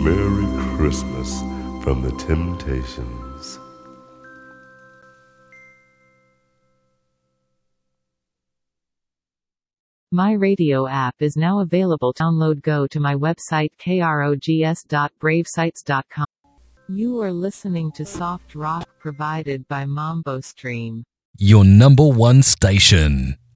Merry Christmas from the Temptations. My radio app is now available. Download. Go to my website krogs.bravesites.com. You are listening to soft rock provided by Mambo Stream. Your number one station.